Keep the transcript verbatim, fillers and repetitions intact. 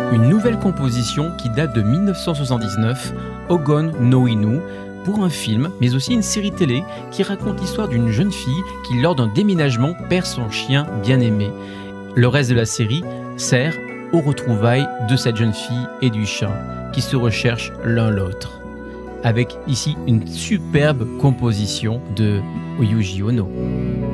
Une nouvelle composition qui date de mille neuf cent soixante-dix-neuf, Ogon no Inu, pour un film, mais aussi une série télé qui raconte l'histoire d'une jeune fille qui, lors d'un déménagement, perd son chien bien-aimé. Le reste de la série sert aux retrouvailles de cette jeune fille et du chat, qui se recherchent l'un l'autre. Avec ici une superbe composition de Yuji Ono.